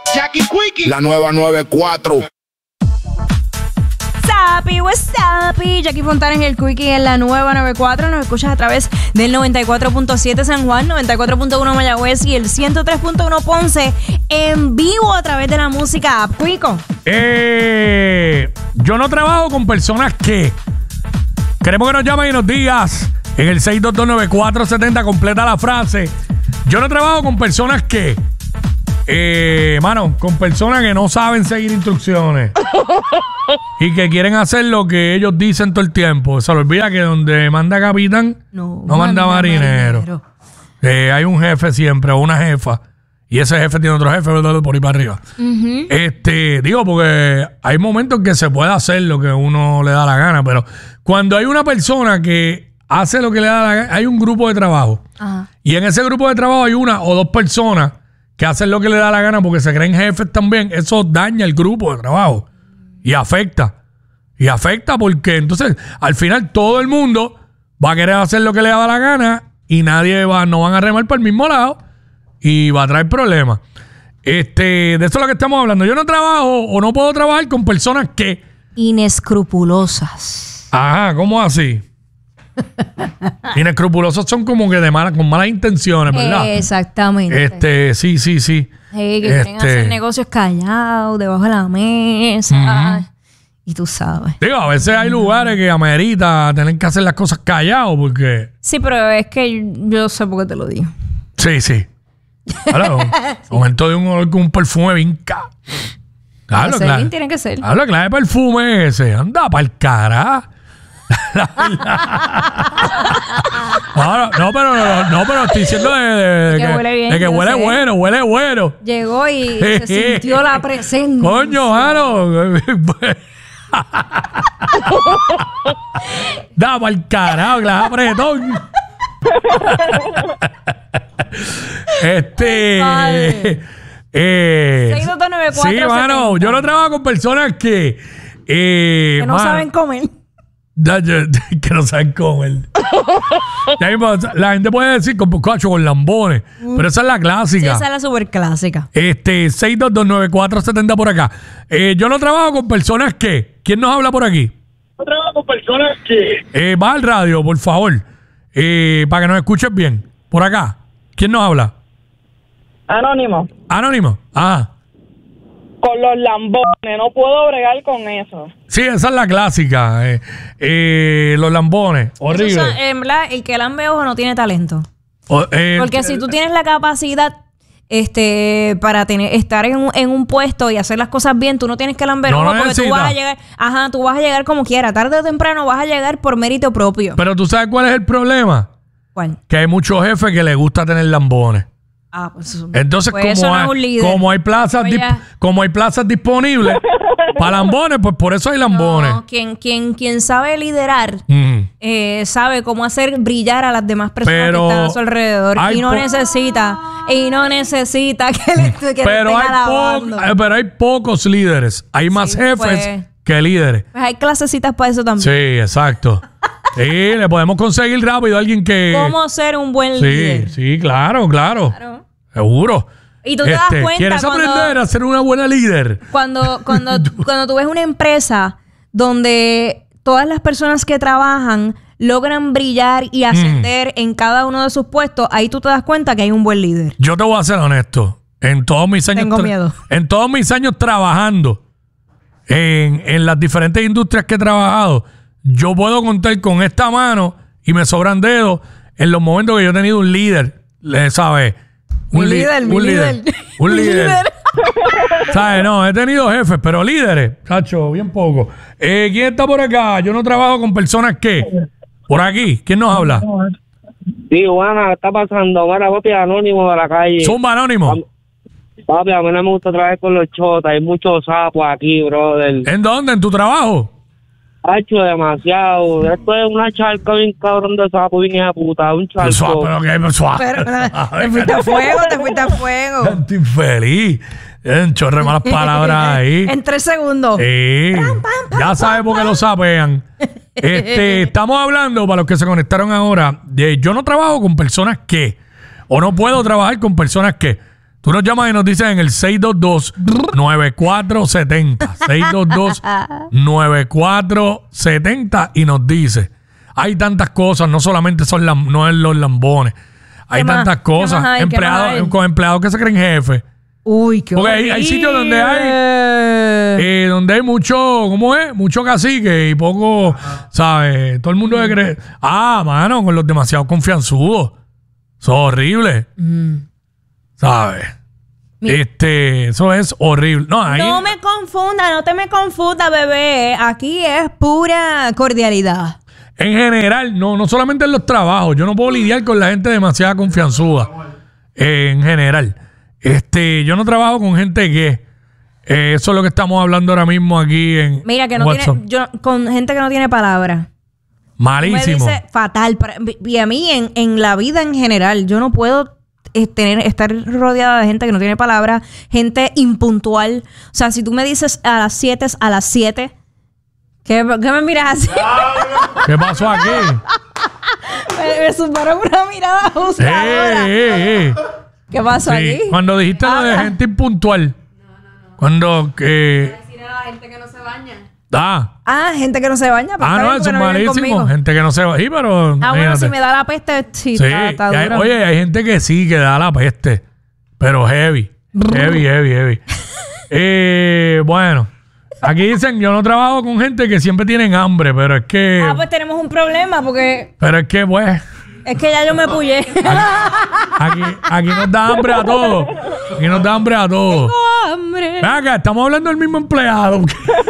Jackie Quickie, la nueva 94. Sapi, what's up? Jackie Fontanes y el Quickie en la nueva 94. Nos escuchas a través del 94.7 San Juan, 94.1 Mayagüez y el 103.1 Ponce en vivo a través de la música app. Quico. Yo no trabajo con personas que... Queremos que nos llamen y nos digas en el 6229470, completa la frase. Yo no trabajo con personas que... con personas que no saben seguir instrucciones y que quieren hacer lo que ellos dicen todo el tiempo. Se les olvida que donde manda capitán no manda marinero. Hay un jefe siempre o una jefa y ese jefe tiene otro jefe por ahí para arriba. Digo, porque hay momentos que se puede hacer lo que uno le da la gana, pero cuando hay una persona que hace lo que le da la gana, hay un grupo de trabajo. Ajá. Y en ese grupo de trabajo hay una o dos personas que hacen lo que le da la gana porque se creen jefes también. Eso daña el grupo de trabajo y afecta. Y afecta porque entonces al final todo el mundo va a querer hacer lo que le da la gana y no van a remar por el mismo lado y va a traer problemas. De eso es lo que estamos hablando. Yo no trabajo o no puedo trabajar con personas que... Inescrupulosas. Ajá, ¿cómo así? Inescrupulosos son como que con malas intenciones, ¿verdad? Exactamente. Sí. Que quieren hacer negocios callados, debajo de la mesa. Y tú sabes. Digo, a veces hay lugares que amerita tener que hacer las cosas callados porque... Sí, pero es que yo sé por qué te lo digo. Sí. Claro, momento de un olor con un perfume bien Claro, tiene que ser. Claro, clave perfume ese. Anda pa'l cara. No, pero estoy diciendo de que huele bien, de que huele bueno. Llegó y se sintió la presencia. Coño, Jaro. Da pa'l carajo, clave apretón. Sí, mano, yo no trabajo con personas que no saben comer. Que no saben comer. La gente puede decir con lambones, pero esa es la clásica. Sí, esa es la super clásica. 6229470 por acá. Yo no trabajo con personas que... ¿Quién nos habla por aquí? Yo trabajo con personas que... Va al radio, por favor. Para que nos escuches bien. Por acá. ¿Quién nos habla? Anónimo. Ajá. Con los lambones, no puedo bregar con eso. Sí, esa es la clásica. Los lambones, horrible. En verdad, el que lambe ojo no tiene talento. Porque si tú tienes la capacidad para estar en un puesto y hacer las cosas bien, tú no tienes que lamber ojo porque tú vas a llegar. Ajá, tú vas a llegar como quiera. Tarde o temprano vas a llegar por mérito propio. Pero tú sabes cuál es el problema. ¿Cuál? Que hay muchos jefes que les gusta tener lambones. Pues entonces, como hay plazas disponibles para lambones, pues por eso hay lambones. No, quien sabe liderar sabe cómo hacer brillar a las demás personas que están a su alrededor y no necesita que le estén alabando. Pero hay pocos líderes. Hay más jefes que líderes. Pues hay clasecitas para eso también. Sí, exacto. Sí, le podemos conseguir rápido a alguien que... ¿Cómo ser un buen líder? Sí, claro. Seguro. Y tú te das cuenta ¿quieres aprender a ser una buena líder? Cuando tú ves una empresa donde todas las personas que trabajan logran brillar y ascender en cada uno de sus puestos, ahí tú te das cuenta que hay un buen líder. Yo te voy a ser honesto. En todos mis años... Tengo miedo. En todos mis años trabajando en las diferentes industrias que he trabajado, yo puedo contar con esta mano y me sobran dedos en los momentos que yo he tenido un líder, ¿sabes? Un líder. ¿Sabes? No, he tenido jefes, pero líderes, cacho, bien poco. ¿Quién está por acá? Yo no trabajo con personas que... Por aquí, ¿quién nos habla? Sí, Juana, ¿qué está pasando? Mira, papi, Anónimo de la calle. Zumba, Anónimo. Papi, a mí no me gusta trabajar con los chotas. Hay muchos sapos aquí, brother. ¿En dónde? ¿En tu trabajo? Hacho, demasiado. Esto es una charca bien cabrón de sapo, bien hija puta. Un charco. Pero que suave. Te fuiste a fuego. Gente infeliz. Un chorre malas palabras ahí. En 3 segundos. Sí. Ya sabes por qué lo sapean. Estamos hablando, para los que se conectaron ahora, de yo no trabajo con personas que, o no puedo trabajar con personas que. Tú nos llamas y nos dices en el 622-9470. 622-9470 y nos dice. Hay tantas cosas, no solamente no es los lambones. Hay tantas cosas. Con empleados que se creen jefes. Uy, qué Porque hay sitios donde hay mucho, ¿cómo es? Mucho cacique y poco, ¿sabes? Todo el mundo se cree. Mano, con los demasiado confianzudos. Eso es horrible. ¿Sabes? Eso es horrible. No te me confundas, bebé. Aquí es pura cordialidad. En general, no solamente en los trabajos. Yo no puedo lidiar con la gente demasiado confianzuda. En general. Yo no trabajo con gente que eso es lo que estamos hablando ahora mismo aquí en Mira, que no WhatsApp. con gente que no tiene palabra. Malísimo. Me dice fatal. Y a mí, en la vida en general, yo no puedo estar rodeada de gente que no tiene palabra, gente impuntual. O sea, si tú me dices a las 7, es a las 7. ¿Qué me miras así? ¿Qué pasó aquí? me superó una mirada juzgadora. ¿Qué pasó aquí? Cuando dijiste lo de gente impuntual. No. Cuando decir a la gente que no se baña. Gente que no se baña. No, eso es malísimo. Gente que no se baña. Pero bueno, si me da la peste, sí. Está duro. Oye, hay gente que sí, que da la peste. Pero heavy. Heavy. Bueno. Aquí dicen, yo no trabajo con gente que siempre tienen hambre, pero es que... pues tenemos un problema porque... Pero es que, pues... Es que ya yo me pullé. Aquí nos da hambre a todos. Tengo hambre. Ven acá, estamos hablando del mismo empleado.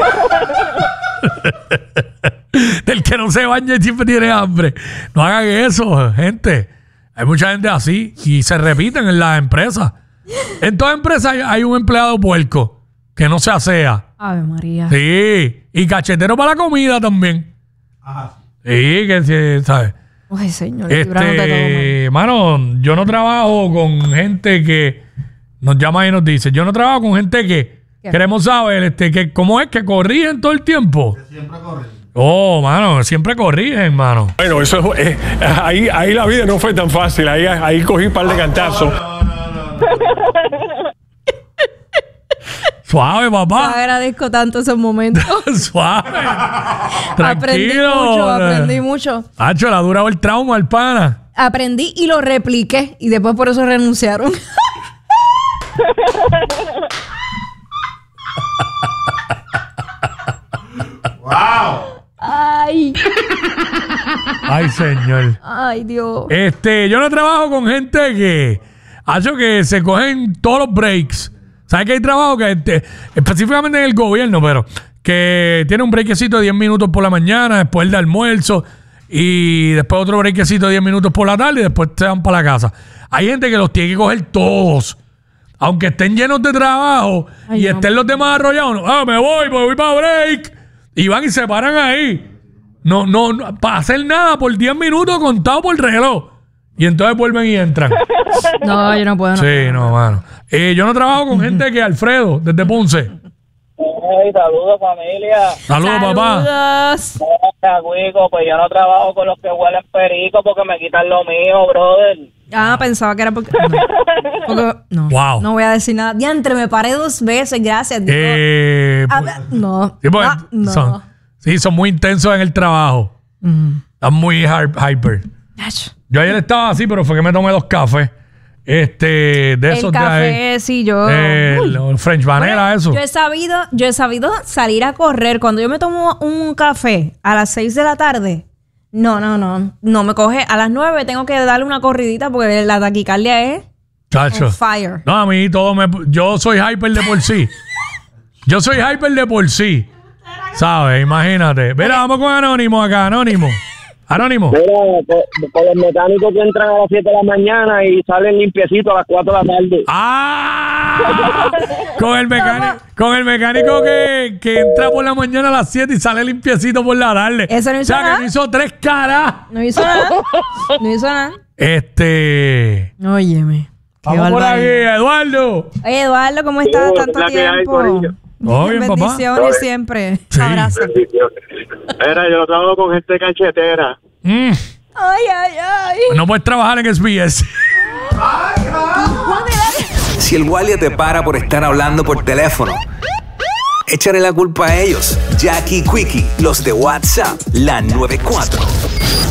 Del que no se baña y siempre tiene hambre. No hagan eso, gente. Hay mucha gente así y se repiten en las empresas. En toda empresa hay un empleado puerco que no se asea. Ave María. Sí. Y cachetero para la comida también. Ajá. Sí, que ¿sabes? Ay, señor, librarnos de todo, mano, yo no trabajo con gente que nos llama y nos dice. Yo no trabajo con gente que queremos saber que cómo es que corrigen todo el tiempo. Que siempre corrigen. Mano, siempre corrigen, mano. Bueno, eso es, ahí la vida no fue tan fácil. Ahí cogí un par de cantazos. Suave, papá. Te agradezco tanto esos momentos. Suave. Tranquilo. Aprendí mucho. Hacho, le ha durado el trauma al pana. Aprendí y lo repliqué. Y después por eso renunciaron. ¡Wow! Ay, señor. Ay, Dios. Yo no trabajo con gente que se cogen todos los breaks. ¿Sabes que hay trabajo que específicamente en el gobierno, pero que tiene un breakcito de 10 minutos por la mañana, después de almuerzo, y después otro breakcito de 10 minutos por la tarde y después se van para la casa? Hay gente que los tiene que coger todos. Aunque estén llenos de trabajo y estén los demás arrollados. Me voy para break. Y van y se paran ahí. No, para hacer nada por 10 minutos contado por el reloj. Y entonces vuelven y entran. No, yo no puedo. Sí, no, mano. Yo no trabajo con gente que Alfredo, desde Ponce. Saludos, familia. Saludos, papá. Pues yo no trabajo con los que huelen perico porque me quitan lo mío, brother. Pensaba que era porque no. Wow. No voy a decir nada. Diantre, me paré 2 veces, gracias. No. Sí, no. Son muy intensos en el trabajo. Están muy hyper. Yo ayer estaba así, pero fue que me tomé 2 cafés. De esos el café, sí, yo. El French Vanilla, eso. Yo he sabido salir a correr. Cuando yo me tomo un café a las 6 de la tarde, no me coge. A las 9 tengo que darle una corridita porque la taquicardia es Chacho. on fire. No, a mí yo soy hyper de por sí. ¿Sabes? Imagínate. Mira, vamos con Anónimo acá, Anónimo. Mira, con los mecánicos que entran a las 7 de la mañana y salen limpiecitos a las 4 de la tarde. Con el mecánico que entra por la mañana a las 7 y sale limpiecito por la tarde. Eso no hizo nada. Que me hizo 3 caras. No hizo nada. Óyeme. Vamos por aquí, Eduardo. Oye, Eduardo, ¿cómo estás? Tanto tiempo. Todo bien, papá. Bendiciones siempre. Sí. Abrazos. Mira, yo trabajo con gente canchetera. Ay. No puedes trabajar en SBS. Si el guardia te para por estar hablando por teléfono, échale la culpa a ellos. Jackie Quickie, los de WhatsApp, la 94.